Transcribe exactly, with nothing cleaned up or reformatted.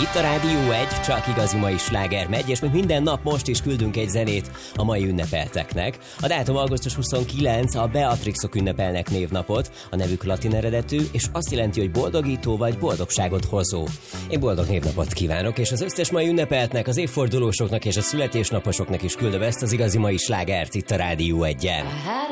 Itt a Rádió egy, csak igazi mai sláger megy, és mint minden nap most is küldünk egy zenét a mai ünnepelteknek. A dátum augusztus huszonkilenc, a Beatrixok ünnepelnek névnapot, a nevük latin eredetű, és azt jelenti, hogy boldogító vagy boldogságot hozó. Én boldog névnapot kívánok, és az összes mai ünnepeltnek, az évfordulósoknak és a születésnaposoknak is küldöm ezt az igazi mai slágert itt a Rádió egyen.